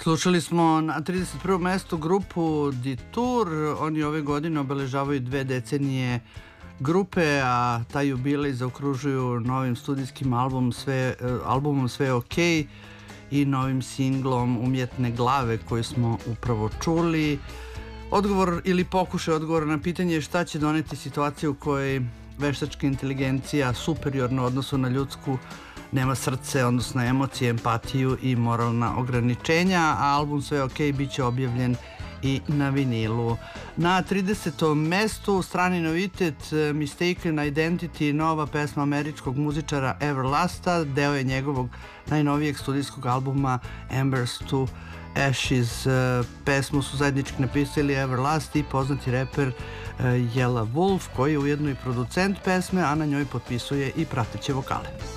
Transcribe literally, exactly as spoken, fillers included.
Slušali smo na trideset prvom mestu grupu Detour. Oni ove godine obeležavaju dve decenije grupe, a taj jubilej zaokružuju novim studijskim album sve, albumom Sve ok i novim singlom Umjetne glave koji smo upravo čuli. Odgovor ili pokušaj odgovora na pitanje šta će doneti situaciju u kojoj veštačka inteligencija superiorno u odnosu na ljudsku nema srce, odnosno emocije, empatiju i moralna ograničenja, a album Sve ok bit će objavljen i na vinilu. Na tridesetom mestu strani novitet Mistaken Identity, nova pesma američkog muzičara Everlasta, deo je njegovog najnovijeg studijskog albuma Embers to Ashes. Pesmu su zajednički napisali Everlast i poznati reper Yella Wolf, koji je ujedno i producent pesme, a na njoj potpisuje i prateće vokale.